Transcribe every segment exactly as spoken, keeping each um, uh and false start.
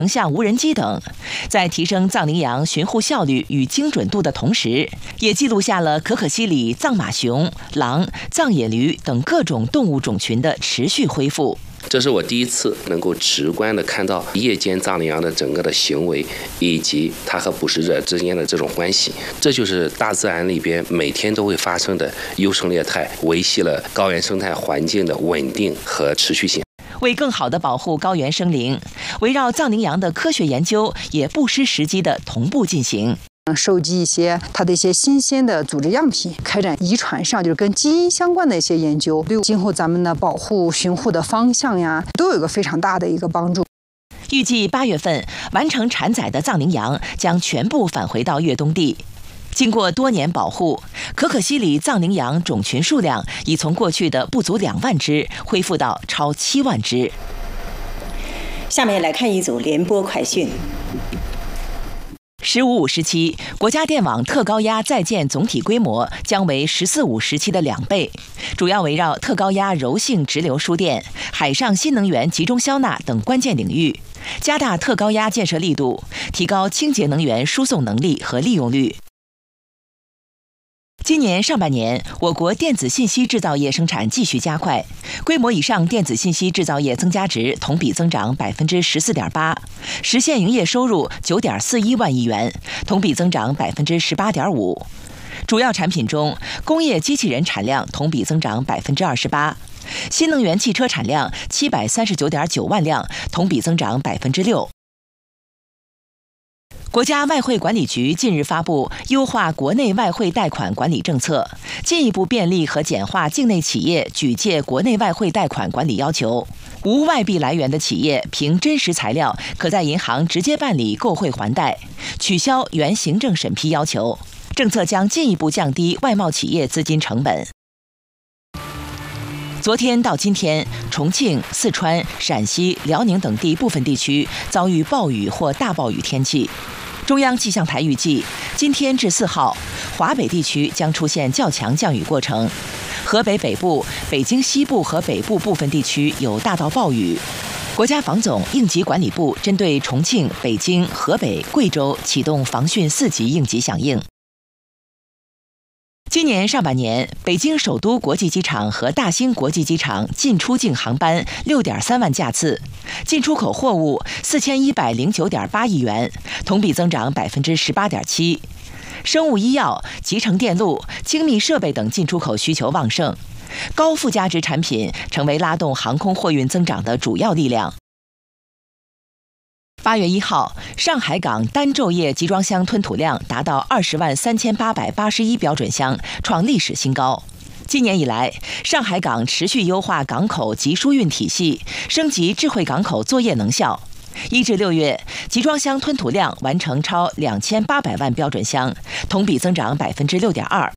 成像无人机等，在提升藏羚羊巡护效率与精准度的同时，也记录下了可可西里藏马熊、狼、藏野驴等各种动物种群的持续恢复。 这是我第一次能够直观地看到夜间藏羚羊的整个的行为，以及它和捕食者之间的这种关系。这就是大自然里边每天都会发生的优胜劣汰，维系了高原生态环境的稳定和持续性。 为更好地保护高原生灵，围绕藏羚羊的科学研究也不失时机地同步进行。 收集一些它的一些新鲜的组织样品，开展遗传上就是跟基因相关的一些研究，对今后咱们的保护巡护的方向呀，都有一个非常大的一个帮助。 预计八月份完成产崽的藏羚羊将全部返回到越冬地。经过多年保护，可可西里藏羚羊种群数量已从过去的不足两万只恢复到超七万只。 下面来看一组联播快讯。 十五五时期，国家电网特高压在建总体规模将为十四五时期的两倍，主要围绕特高压柔性直流输电、海上新能源集中消纳等关键领域，加大特高压建设力度，提高清洁能源输送能力和利用率。今年上半年，我国电子信息制造业生产继续加快，规模以上电子信息制造业增加值同比增长百分之十四点八，实现营业收入九点四一万亿元，同比增长百分之十八点五。主要产品中，工业机器人产量同比增长百分之二十八，新能源汽车产量七百三十九点九万辆，同比增长百分之六。国家外汇管理局近日发布优化国内外汇贷款管理政策，进一步便利和简化境内企业举借国内外汇贷款管理要求。无外币来源的企业凭真实材料可在银行直接办理购汇还贷，取消原行政审批要求。政策将进一步降低外贸企业资金成本。昨天到今天，重庆、四川、陕西、辽宁等地部分地区遭遇暴雨或大暴雨天气。中央气象台预计，今天至四号，华北地区将出现较强降雨过程，河北北部、北京西部和北部部分地区有大到暴雨。国家防总应急管理部针对重庆、北京、河北、贵州启动防汛四级应急响应。今年上半年，北京首都国际机场和大兴国际机场进出境航班六点三万架次，进出口货物四千一百零九点八亿元，同比增长百分之十八点七。生物医药、集成电路、精密设备等进出口需求旺盛，高附加值产品成为拉动航空货运增长的主要力量。八月一号，上海港单昼夜集装箱吞吐量达到二十万三千八百八十一标准箱，创历史新高。今年以来，上海港持续优化港口及疏运体系，升级智慧港口作业能效。一至六月，集装箱吞吐量完成超两千八百万标准箱，同比增长百分之六点二。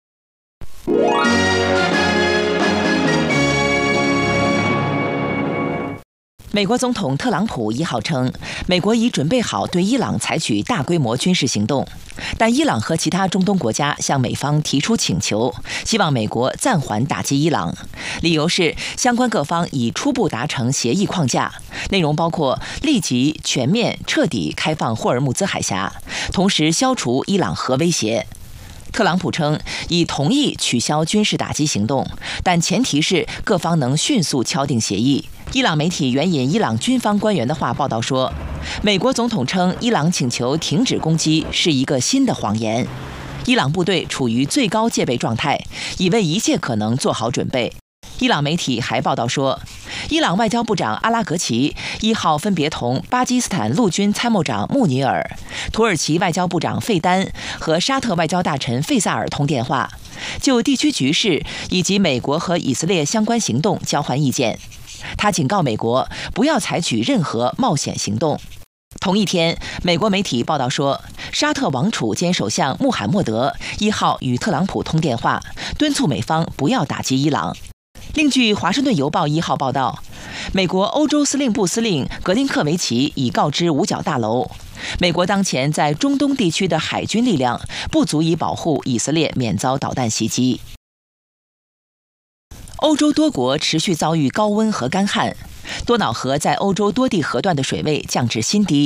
美国总统特朗普一号称，美国已准备好对伊朗采取大规模军事行动，但伊朗和其他中东国家向美方提出请求，希望美国暂缓打击伊朗。理由是相关各方已初步达成协议框架，内容包括立即、全面、彻底开放霍尔木兹海峡，同时消除伊朗核威胁。特朗普称已同意取消军事打击行动，但前提是各方能迅速敲定协议。伊朗媒体援引伊朗军方官员的话报道说，美国总统称伊朗请求停止攻击是一个新的谎言。伊朗部队处于最高戒备状态，已为一切可能做好准备。伊朗媒体还报道说，伊朗外交部长阿拉格齐一号分别同巴基斯坦陆军参谋长穆尼尔、土耳其外交部长费丹和沙特外交大臣费萨尔通电话，就地区局势以及美国和以色列相关行动交换意见。他警告美国不要采取任何冒险行动。同一天，美国媒体报道说，沙特王储兼首相穆罕默德一号与特朗普通电话，敦促美方不要打击伊朗。另据《华盛顿邮报》一号报道，美国欧洲司令部司令格林克维奇已告知五角大楼，美国当前在中东地区的海军力量不足以保护以色列免遭导弹袭击。欧洲多国持续遭遇高温和干旱， 多瑙河在欧洲多地河段的水位降至新低。